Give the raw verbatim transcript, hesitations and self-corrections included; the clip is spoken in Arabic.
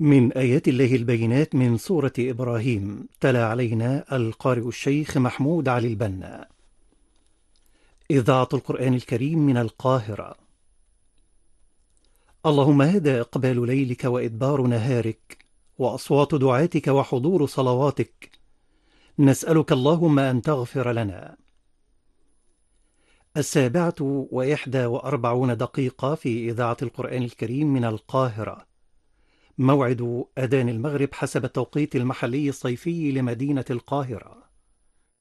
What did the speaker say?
من آيات الله البينات من سورة إبراهيم. تلا علينا القارئ الشيخ محمود علي البنا. إذاعة القرآن الكريم من القاهرة. اللهم هذا إقبال ليلك وإدبار نهارك، وأصوات دعاتك وحضور صلواتك. نسألك اللهم أن تغفر لنا. السابعة وإحدى وأربعون دقيقة في إذاعة القرآن الكريم من القاهرة. موعد أذان المغرب حسب التوقيت المحلي الصيفي لمدينة القاهرة.